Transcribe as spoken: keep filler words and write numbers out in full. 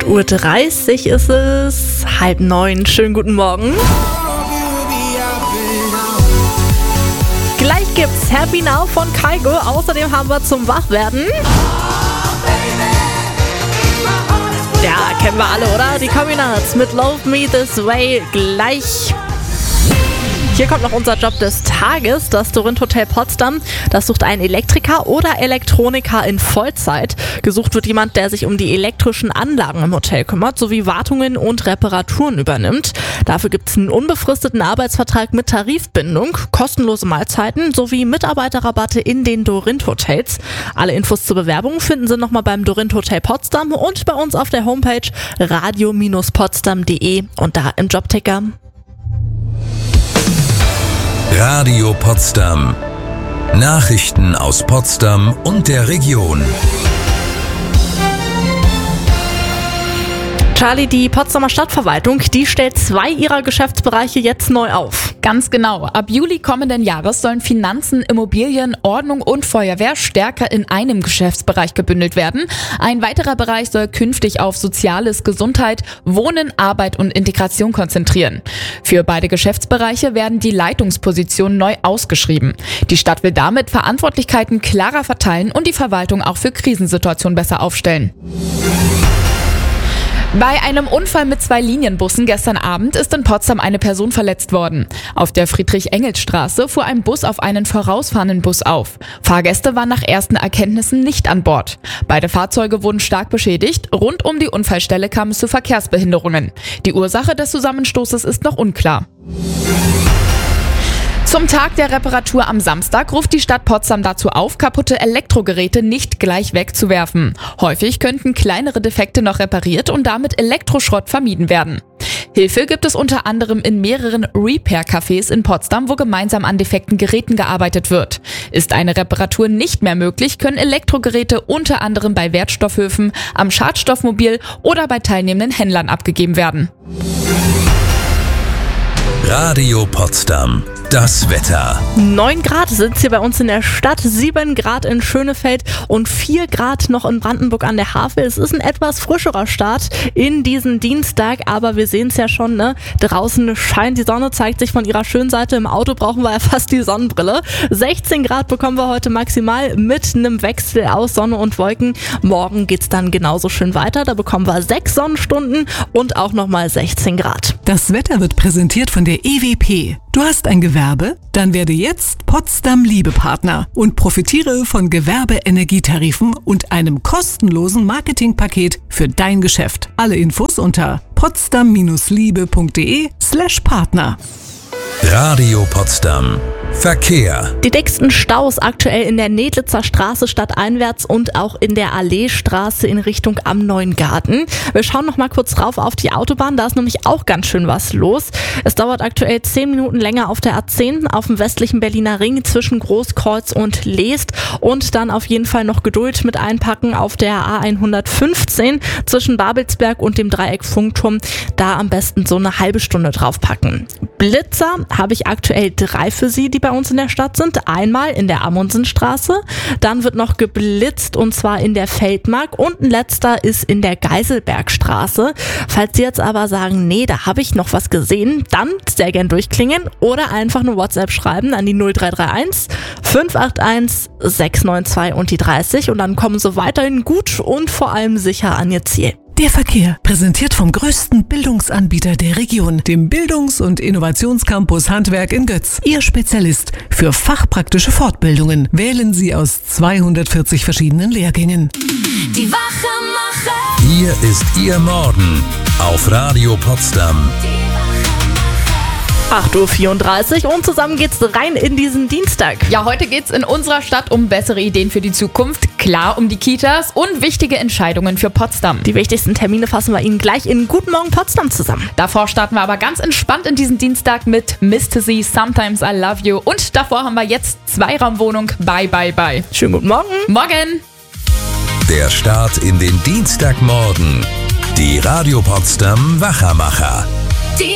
Uhr dreißig ist es, halb neun. Schönen guten Morgen. Gleich gibt's Happy Now von Kygo. Außerdem haben wir zum Wachwerden. Ja, kennen wir alle, oder? Die Communards mit Love Me This Way gleich. Hier kommt noch unser Job des Tages. Das Dorint Hotel Potsdam, das sucht einen Elektriker oder Elektroniker in Vollzeit. Gesucht wird jemand, der sich um die elektrischen Anlagen im Hotel kümmert, sowie Wartungen und Reparaturen übernimmt. Dafür gibt es einen unbefristeten Arbeitsvertrag mit Tarifbindung, kostenlose Mahlzeiten sowie Mitarbeiterrabatte in den Dorint Hotels. Alle Infos zur Bewerbung finden Sie nochmal beim Dorint Hotel Potsdam und bei uns auf der Homepage radio Bindestrich potsdam punkt de und da im Jobticker. Radio Potsdam. Nachrichten aus Potsdam und der Region. Charlie, die Potsdamer Stadtverwaltung, die stellt zwei ihrer Geschäftsbereiche jetzt neu auf. Ganz genau. Ab Juli kommenden Jahres sollen Finanzen, Immobilien, Ordnung und Feuerwehr stärker in einem Geschäftsbereich gebündelt werden. Ein weiterer Bereich soll künftig auf Soziales, Gesundheit, Wohnen, Arbeit und Integration konzentrieren. Für beide Geschäftsbereiche werden die Leitungspositionen neu ausgeschrieben. Die Stadt will damit Verantwortlichkeiten klarer verteilen und die Verwaltung auch für Krisensituationen besser aufstellen. Bei einem Unfall mit zwei Linienbussen gestern Abend ist in Potsdam eine Person verletzt worden. Auf der Friedrich-Engels-Straße fuhr ein Bus auf einen vorausfahrenden Bus auf. Fahrgäste waren nach ersten Erkenntnissen nicht an Bord. Beide Fahrzeuge wurden stark beschädigt. Rund um die Unfallstelle kam es zu Verkehrsbehinderungen. Die Ursache des Zusammenstoßes ist noch unklar. Zum Tag der Reparatur am Samstag ruft die Stadt Potsdam dazu auf, kaputte Elektrogeräte nicht gleich wegzuwerfen. Häufig könnten kleinere Defekte noch repariert und damit Elektroschrott vermieden werden. Hilfe gibt es unter anderem in mehreren Repair-Cafés in Potsdam, wo gemeinsam an defekten Geräten gearbeitet wird. Ist eine Reparatur nicht mehr möglich, können Elektrogeräte unter anderem bei Wertstoffhöfen, am Schadstoffmobil oder bei teilnehmenden Händlern abgegeben werden. Radio Potsdam. Das Wetter. neun Grad sind es hier bei uns in der Stadt, sieben Grad in Schönefeld und vier Grad noch in Brandenburg an der Havel. Es ist ein etwas frischerer Start in diesen Dienstag, aber wir sehen es ja schon, ne? Draußen scheint die Sonne, zeigt sich von ihrer schönen Seite. Im Auto brauchen wir ja fast die Sonnenbrille. sechzehn Grad bekommen wir heute maximal mit einem Wechsel aus Sonne und Wolken. Morgen geht's dann genauso schön weiter. Da bekommen wir sechs Sonnenstunden und auch nochmal sechzehn Grad. Das Wetter wird präsentiert von der E W P. Du hast ein Gewerbe? Dann werde jetzt Potsdam Liebepartner und profitiere von Gewerbeenergietarifen und einem kostenlosen Marketingpaket für dein Geschäft. Alle Infos unter potsdam Bindestrich liebe punkt de slash Partner. Radio Potsdam. Verkehr. Die dicksten Staus aktuell in der Nedlitzer Straße stadteinwärts und auch in der Alleestraße in Richtung am Neuen Garten. Wir schauen noch mal kurz rauf auf die Autobahn, da ist nämlich auch ganz schön was los. Es dauert aktuell zehn Minuten länger auf der A zehn auf dem westlichen Berliner Ring zwischen Großkreuz und Leest und dann auf jeden Fall noch Geduld mit einpacken auf der A hundertfünfzehn zwischen Babelsberg und dem Dreieck Funkturm. Da am besten so eine halbe Stunde draufpacken. Blitzer habe ich aktuell drei für Sie, die bei uns in der Stadt sind. Einmal in der Amundsenstraße, dann wird noch geblitzt und zwar in der Feldmark und ein letzter ist in der Geiselbergstraße. Falls Sie jetzt aber sagen, nee, da habe ich noch was gesehen, dann sehr gern durchklingeln oder einfach eine WhatsApp schreiben an die null drei drei eins fünf acht eins sechs neun zwei und die dreißig und dann kommen Sie weiterhin gut und vor allem sicher an Ihr Ziel. Der Verkehr, präsentiert vom größten Bildungsanbieter der Region, dem Bildungs- und Innovationscampus Handwerk in Götz. Ihr Spezialist für fachpraktische Fortbildungen. Wählen Sie aus zweihundertvierzig verschiedenen Lehrgängen. Die Wachemacher. Hier ist Ihr Morgen auf Radio Potsdam. acht Uhr vierunddreißig und zusammen geht's rein in diesen Dienstag. Ja, heute geht's in unserer Stadt um bessere Ideen für die Zukunft, klar um die Kitas und wichtige Entscheidungen für Potsdam. Die wichtigsten Termine fassen wir Ihnen gleich in Guten Morgen Potsdam zusammen. Davor starten wir aber ganz entspannt in diesen Dienstag mit Mister Z, Sometimes I Love You und davor haben wir jetzt Zweiraumwohnung, Bye Bye Bye. Schönen guten Morgen. Morgen. Der Start in den Dienstagmorgen. Die Radio Potsdam Wachamacher.